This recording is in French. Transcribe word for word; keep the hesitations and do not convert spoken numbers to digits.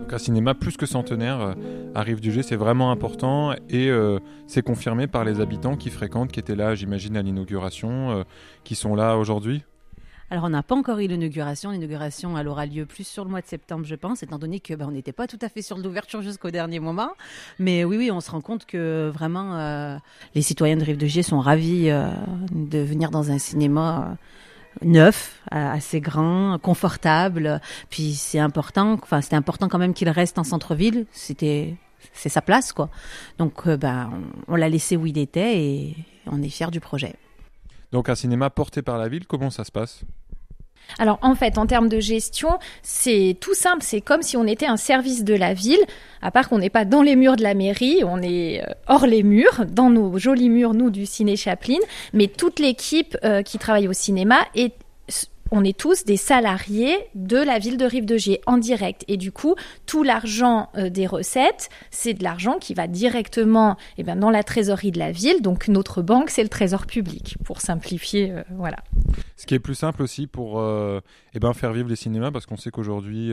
Donc un cinéma plus que centenaire euh, à Rive-du-Jet, c'est vraiment important et euh, c'est confirmé par les habitants qui fréquentent, qui étaient là, j'imagine, à l'inauguration, euh, qui sont là aujourd'hui. Alors, on n'a pas encore eu l'inauguration. L'inauguration, elle aura lieu plus sur le mois de septembre, je pense, étant donné que ben, on n'était pas tout à fait sur l'ouverture jusqu'au dernier moment. Mais oui, oui, on se rend compte que vraiment, euh, les citoyens de Rive-de-Gier sont ravis euh, de venir dans un cinéma euh, neuf, euh, assez grand, confortable. Puis c'est important, enfin, c'était important quand même qu'il reste en centre-ville. C'était, c'est sa place, quoi. Donc, euh, ben, on, on l'a laissé où il était et on est fiers du projet. Donc un cinéma porté par la ville, comment ça se passe ? Alors en fait, en termes de gestion, c'est tout simple, c'est comme si on était un service de la ville, à part qu'on n'est pas dans les murs de la mairie, on est hors les murs, dans nos jolis murs, nous, du Ciné Chaplin, mais toute l'équipe euh, qui travaille au cinéma est... On est tous des salariés de la ville de Rive-de-Gier en direct. Et du coup, tout l'argent euh, des recettes, c'est de l'argent qui va directement eh ben, dans la trésorerie de la ville. Donc notre banque, c'est le trésor public, pour simplifier. Euh, voilà. Ce qui est plus simple aussi pour euh, eh ben, faire vivre les cinémas, parce qu'on sait qu'aujourd'hui,